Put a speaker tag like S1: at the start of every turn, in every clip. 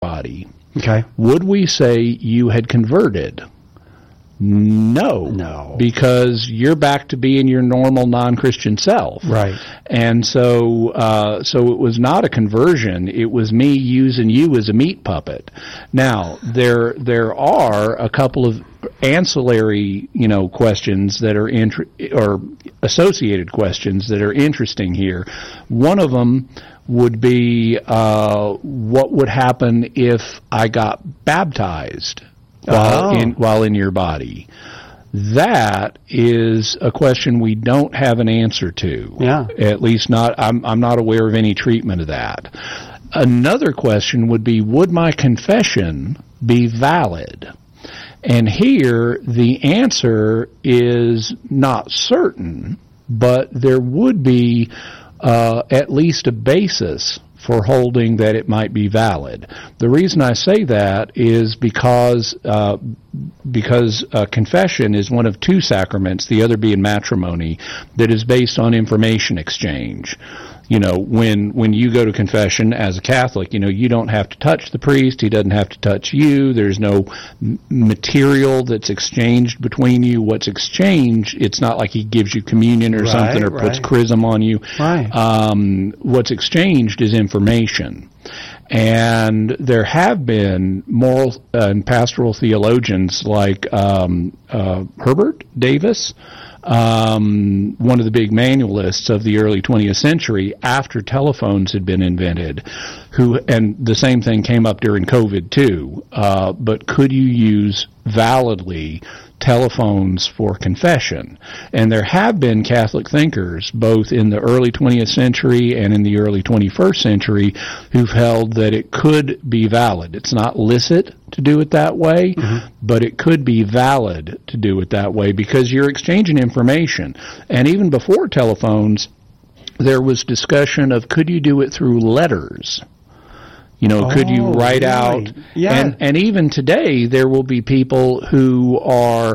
S1: body,
S2: Okay.
S1: would we say you had converted? No. Because you're back to being your normal non-Christian self.
S2: Right.
S1: And so it was not a conversion. It was me using you as a meat puppet. Now, there are a couple of ancillary, questions that are or associated questions that are interesting here. One of them would be, what would happen if I got baptized while in your body? That is a question we don't have an answer to.
S2: Yeah.
S1: At least not, I'm not aware of any treatment of that. Another question would be, would my confession be valid? And here, the answer is not certain, but there would be at least a basis for holding that it might be valid. The reason I say that is because confession is one of two sacraments, the other being matrimony, that is based on information exchange. When you go to confession as a Catholic, you don't have to touch the priest. He doesn't have to touch you. There's no material that's exchanged between you. What's exchanged, it's not like he gives you communion or something or puts chrism on you.
S2: Right.
S1: What's exchanged is information. And there have been moral and pastoral theologians like Herbert Davis, one of the big manualists of the early 20th century after telephones had been invented, and the same thing came up during COVID too, but could you use validly telephones for confession? And there have been Catholic thinkers, both in the early 20th century and in the early 21st century, who've held that it could be valid. It's not licit to do it that way, but it could be valid to do it that way because you're exchanging information. And even before telephones, there was discussion of could you do it through letters? Could you write out?
S2: Yeah.
S1: And even today, there will be people who are,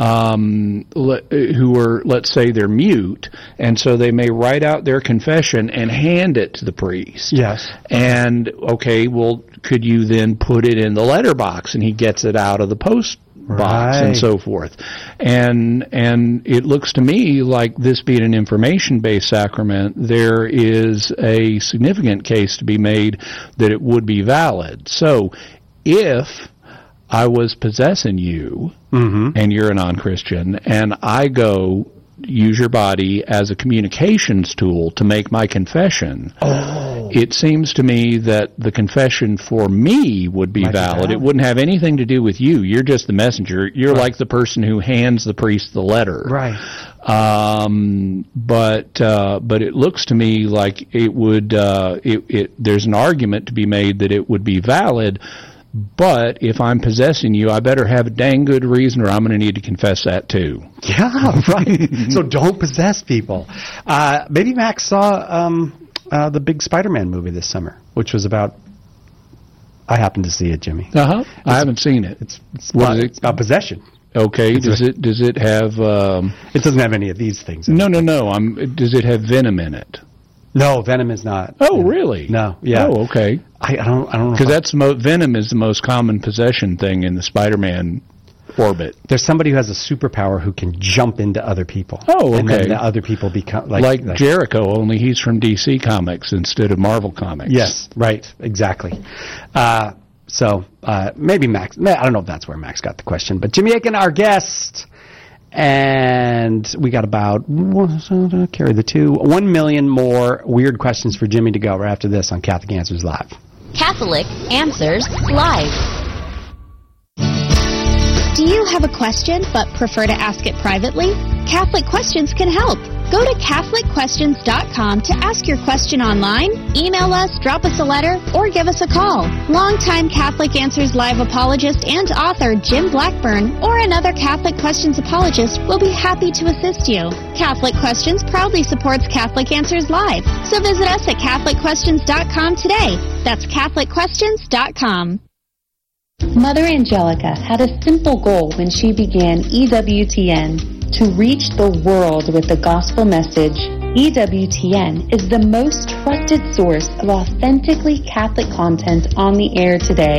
S1: let's say they're mute, and so they may write out their confession and hand it to the priest.
S2: Yes.
S1: And, could you then put it in the letterbox and he gets it out of the post box and so forth. And it looks to me like this being an information-based sacrament, there is a significant case to be made that it would be valid. So if I was possessing you and you're a non-Christian and I go use your body as a communications tool to make my confession, it seems to me that the confession for me would be valid. It wouldn't have anything to do with you. You're just the messenger. You're like the person who hands the priest the letter.
S2: Right.
S1: But it looks to me like it would, there's an argument to be made that it would be valid. But if I'm possessing you, I better have a dang good reason or I'm going to need to confess that too.
S2: Yeah, right. So don't possess people. Maybe Max saw the big Spider-Man movie this summer, which was about... I happened to see it, Jimmy.
S1: I haven't seen it.
S2: It's about possession.
S1: Okay. Does it have...
S2: it doesn't have any of these things.
S1: No. Does it have venom in it?
S2: No, venom is not.
S1: Oh, really?
S2: No. Yeah.
S1: Oh, okay.
S2: I don't know.
S1: Because venom is the most common possession thing in the Spider-Man orbit.
S2: There's somebody who has a superpower who can jump into other people.
S1: Oh, okay.
S2: And then the other people become
S1: like Jericho, only he's from DC Comics instead of Marvel Comics.
S2: Yes, right, exactly. So maybe Max. I don't know if that's where Max got the question, but Jimmy Akin, our guest. And we got about, carry the 1 million more weird questions for Jimmy to go right after this on Catholic Answers Live.
S3: Catholic Answers Live.
S4: Do you have a question but prefer to ask it privately? Catholic Questions can help. Go to CatholicQuestions.com to ask your question online, email us, drop us a letter, or give us a call. Longtime Catholic Answers Live apologist and author Jim Blackburn or another Catholic Questions apologist will be happy to assist you. Catholic Questions proudly supports Catholic Answers Live, so visit us at CatholicQuestions.com today. That's CatholicQuestions.com.
S5: Mother Angelica had a simple goal when she began EWTN: to reach the world with the gospel message EWTN is the most trusted source of authentically Catholic content on the air today.